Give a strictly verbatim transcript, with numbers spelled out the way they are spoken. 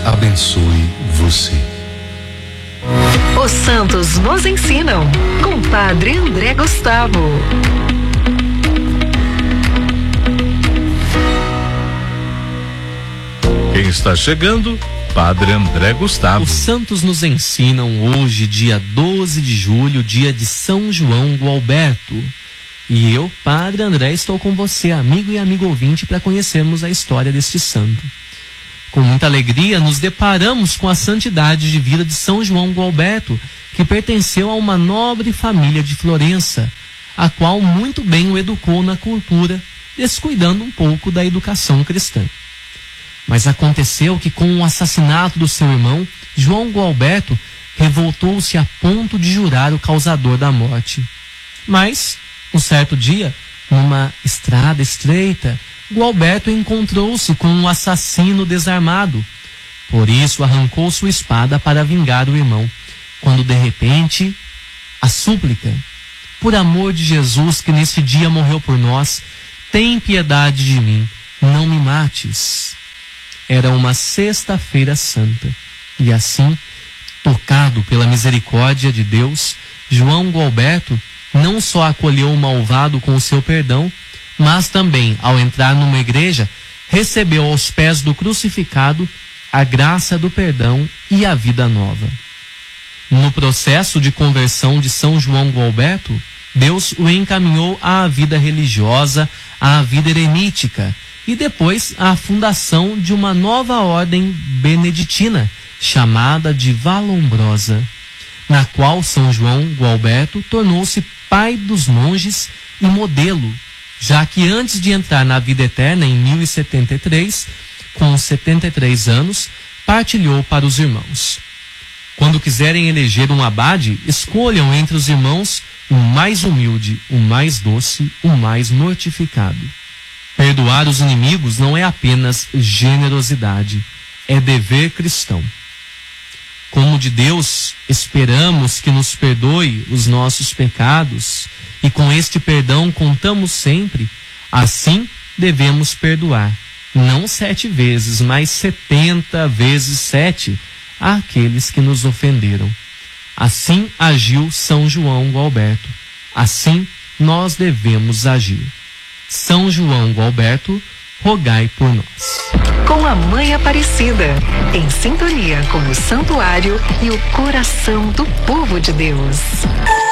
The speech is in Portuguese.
abençoe você. Os santos nos ensinam, com Padre André Gustavo. Quem está chegando? Padre André Gustavo. Os santos nos ensinam hoje, dia doze de julho, dia de São João Gualberto. E eu, Padre André, estou com você, amigo e amigo ouvinte, para conhecermos a história deste santo. Com muita alegria, nos deparamos com a santidade de vida de São João Gualberto, que pertenceu a uma nobre família de Florença, a qual muito bem o educou na cultura, descuidando um pouco da educação cristã. Mas aconteceu que, com o assassinato do seu irmão, João Gualberto revoltou-se a ponto de jurar o causador da morte. Mas, um certo dia, numa estrada estreita, Gualberto encontrou-se com um assassino desarmado. Por isso arrancou sua espada para vingar o irmão, quando de repente, a súplica: por amor de Jesus que neste dia morreu por nós, tem piedade de mim, não me mates. Era uma sexta-feira santa, e assim, tocado pela misericórdia de Deus, João Gualberto não só acolheu o malvado com o seu perdão, mas também, ao entrar numa igreja, recebeu aos pés do crucificado a graça do perdão e a vida nova. No processo de conversão de São João Gualberto, Deus o encaminhou à vida religiosa, à vida erenítica, e depois à fundação de uma nova ordem beneditina, chamada de Vallombrosa, na qual São João Gualberto tornou-se pai dos monges e modelo, já que antes de entrar na vida eterna em mil e setenta e três, com setenta e três anos, partilhou para os irmãos: quando quiserem eleger um abade, escolham entre os irmãos o mais humilde, o mais doce, o mais mortificado. Perdoar os inimigos não é apenas generosidade, é dever cristão. Como de Deus esperamos que nos perdoe os nossos pecados, e com este perdão contamos sempre, assim devemos perdoar, não sete vezes, mas setenta vezes sete, àqueles que nos ofenderam. Assim agiu São João Gualberto, assim nós devemos agir. São João Gualberto, rogai por nós. Com a Mãe Aparecida, em sintonia com o santuário e o coração do povo de Deus.